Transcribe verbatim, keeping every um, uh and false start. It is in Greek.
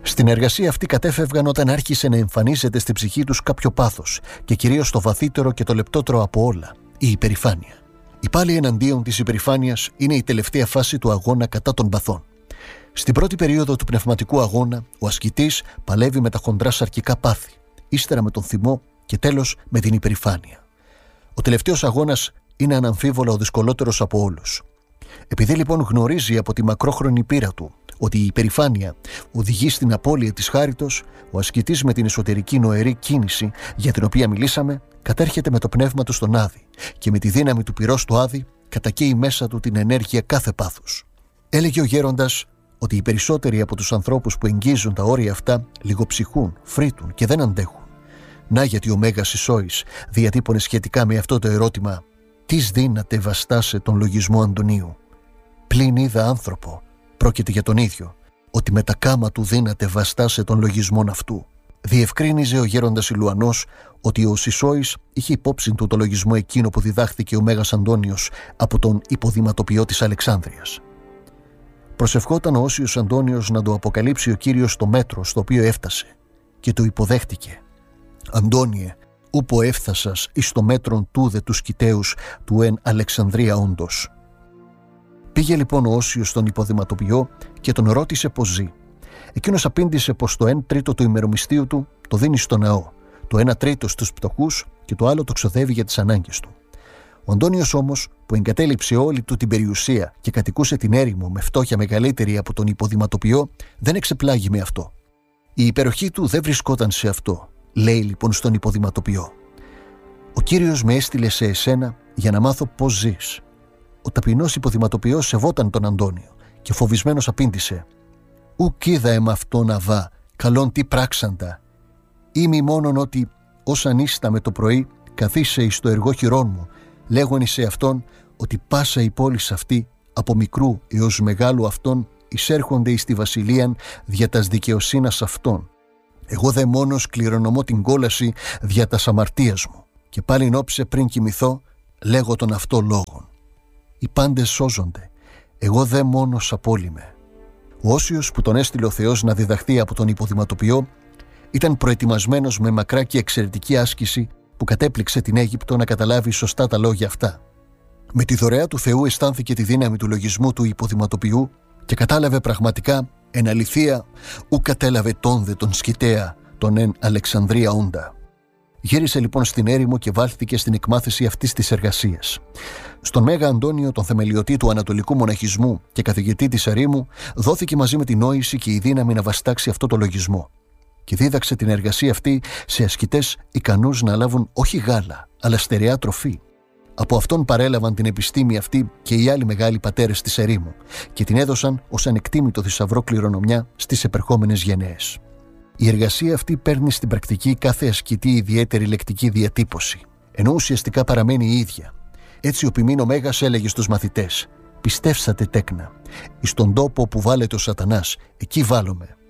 Στην εργασία αυτή κατέφευγαν όταν άρχισε να εμφανίζεται στη ψυχή τους κάποιο πάθος και κυρίως το βαθύτερο και το λεπτότερο από όλα, η υπερηφάνεια. Η πάλη εναντίον της υπερηφάνειας είναι η τελευταία φάση του αγώνα κατά των παθών. Στην πρώτη περίοδο του πνευματικού αγώνα, ο ασκητής παλεύει με τα χοντρά σαρκικά πάθη, ύστερα με τον θυμό και τέλος με την υπερηφάνεια. Ο τελευταίος αγώνας είναι αναμφίβολα ο δυσκολότερος από όλους. Επειδή λοιπόν γνωρίζει από τη μακρόχρονη πείρα του ότι η υπερηφάνεια οδηγεί στην απώλεια της χάριτος, ο ασκητής με την εσωτερική νοερή κίνηση για την οποία μιλήσαμε κατέρχεται με το πνεύμα του στον Άδη και με τη δύναμη του πυρός του Άδη κατακαίει μέσα του την ενέργεια κάθε πάθους. Έλεγε ο γέροντας ότι οι περισσότεροι από τους ανθρώπους που εγγίζουν τα όρια αυτά λιγοψυχούν, φρύτουν και δεν αντέχουν. Να γιατί ο Μέγας Ισόης διατύπωνε σχετικά με αυτό το ερώτημα «Τις δύναται βαστάσε τον λογισμό Αντωνίου». Πλην είδα άνθρωπο, πρόκειται για τον ίδιο, ότι με τα κάμα του δύναται βαστάσε τον λογισμόν αυτού. Διευκρίνιζε ο γέροντας Ηλουανός ότι ο Σισόης είχε υπόψη του το λογισμό εκείνο που διδάχθηκε ο Μέγας Αντώνιος από τον υποδηματοποιό της Αλεξάνδρειας. Προσευχόταν ο Όσιος Αντώνιος να το αποκαλύψει ο Κύριος το μέτρο στο οποίο έφτασε και το υποδέχτηκε. «Αντώνιε, ούπο έφθασας εις το μέτρον τούδε του σκητέους του εν Αλεξανδρία όντως». Πήγε λοιπόν ο Όσιος στον υποδηματοποιό και τον ρώτησε πως ζει. Εκείνος απήντησε πως το ένα τρίτο του ημερομισθίου του το δίνει στο ναό, το ένα τρίτο στους πτωχούς και το άλλο το ξοδεύει για τις ανάγκες του. Ο Αντώνιος όμως, που εγκατέλειψε όλη του την περιουσία και κατοικούσε την έρημο με φτώχεια μεγαλύτερη από τον υποδηματοποιό, δεν εξεπλάγει με αυτό. Η υπεροχή του δεν βρισκόταν σε αυτό, λέει λοιπόν στον υποδηματοποιό. «Ο Κύριος με έστειλε σε εσένα για να μάθω πώς ζεις». Ο ταπεινός υποδηματοποιός σεβόταν τον Αντώνιο και φοβισμένος απήντησε «Ουκ είδα εμ' αυτό να βά, καλόν τι πράξαντα. Είμαι μόνον ότι όσαν ήστα με το πρωί καθίσε εις το εργό χειρών μου, λέγον εις αυτόν ότι πάσα η πόλης αυτή από μικρού έως μεγάλου αυτόν εισέρχονται εις τη βασιλείαν δια τας δικαιοσύνας αυτών. Εγώ δε μόνος κληρονομώ την κόλαση δια τας αμαρτίας μου και πάλι νόψε πριν κοιμηθώ λέγω τον αυτό λόγον. Οι πάντες σώζονται, εγώ δε μόνος απόλυμαι». Ο Όσιος που τον έστειλε ο Θεός να διδαχθεί από τον υποδηματοποιό ήταν προετοιμασμένος με μακρά και εξαιρετική άσκηση που κατέπληξε την Αίγυπτο να καταλάβει σωστά τα λόγια αυτά. Με τη δωρεά του Θεού αισθάνθηκε τη δύναμη του λογισμού του υποδηματοποιού και κατάλαβε πραγματικά εν αληθεία ου κατέλαβε τον δε τον σκητέα τον εν Αλεξανδρία όντα. Γύρισε λοιπόν στην έρημο και βάλθηκε στην εκμάθηση αυτής της εργασίας. Στον Μέγα Αντώνιο, τον θεμελιωτή του ανατολικού μοναχισμού και καθηγητή της ερήμου, δόθηκε μαζί με την νόηση και η δύναμη να βαστάξει αυτό το λογισμό. Και δίδαξε την εργασία αυτή σε ασκητές ικανούς να λάβουν όχι γάλα, αλλά στερεά τροφή. Από αυτόν παρέλαβαν την επιστήμη αυτή και οι άλλοι μεγάλοι πατέρες της ερήμου και την έδωσαν ως ανεκτήμητο θησαυρό κληρονομιά στις επερχόμενες γενναίες. Η εργασία αυτή παίρνει στην πρακτική κάθε ασκητή ιδιαίτερη λεκτική διατύπωση, ενώ ουσιαστικά παραμένει η ίδια. Έτσι ο ποιμήν ο Μέγας έλεγε στους μαθητές «Πιστεύσατε τέκνα, εις τον τόπο που βάλετε ο σατανάς, εκεί βάλομαι».